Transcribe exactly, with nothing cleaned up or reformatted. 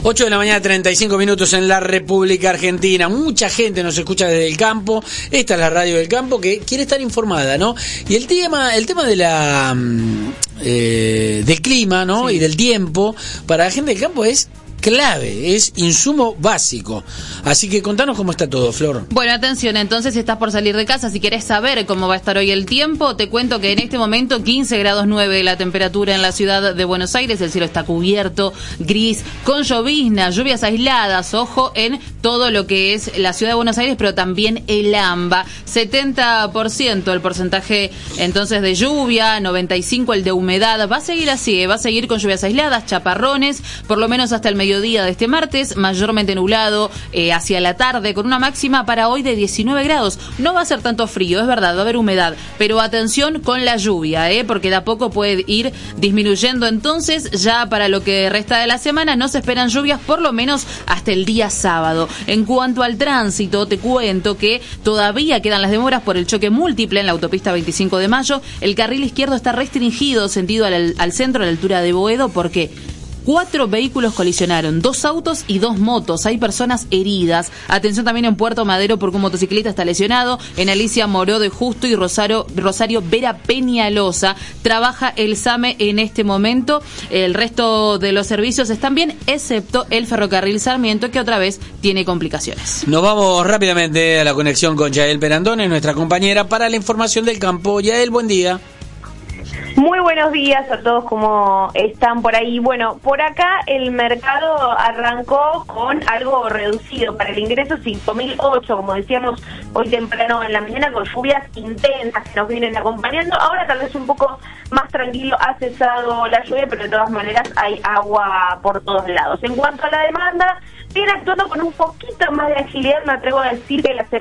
ocho de la mañana, treinta y cinco minutos en la República Argentina. Mucha gente nos escucha desde el campo. Esta es la radio del campo que quiere estar informada, ¿no? Y el tema, el tema de la eh, del clima, ¿no? Sí. Y del tiempo para la gente del campo es clave, es insumo básico. Así que contanos cómo está todo, Flor. Bueno, atención, entonces si estás por salir de casa, si querés saber cómo va a estar hoy el tiempo, te cuento que en este momento quince grados nueve la temperatura en la ciudad de Buenos Aires, el cielo está cubierto, gris, con llovizna, lluvias aisladas, ojo en todo lo que es la ciudad de Buenos Aires, pero también el AMBA, setenta por ciento el porcentaje entonces de lluvia, noventa y cinco por ciento el de humedad, va a seguir así, ¿eh? Va a seguir con lluvias aisladas, chaparrones, por lo menos hasta el mediodía día de este martes, mayormente nublado eh, hacia la tarde, con una máxima para hoy de diecinueve grados. No va a ser tanto frío, es verdad, va a haber humedad, pero atención con la lluvia, eh, porque de a poco puede ir disminuyendo. Entonces, ya para lo que resta de la semana, no se esperan lluvias, por lo menos hasta el día sábado. En cuanto al tránsito, te cuento que todavía quedan las demoras por el choque múltiple en la autopista veinticinco de mayo. El carril izquierdo está restringido, sentido al, al centro, a la altura de Boedo, porque cuatro vehículos colisionaron, dos autos y dos motos. Hay personas heridas. Atención también en Puerto Madero porque un motociclista está lesionado. En Alicia Moró de Justo y Rosario, Rosario Vera Peñalosa trabaja el SAME en este momento. El resto de los servicios están bien, excepto el ferrocarril Sarmiento, que otra vez tiene complicaciones. Nos vamos rápidamente a la conexión con Yael Perandone, nuestra compañera, para la información del campo. Yael, buen día. Muy buenos días a todos, ¿cómo están por ahí? Bueno, por acá el mercado arrancó con algo reducido para el ingreso, cinco mil ocho, como decíamos hoy temprano en la mañana, con lluvias intensas que nos vienen acompañando. Ahora tal vez un poco más tranquilo, ha cesado la lluvia, pero de todas maneras hay agua por todos lados. En cuanto a la demanda, viene actuando con un poquito más de agilidad, me atrevo a decir que la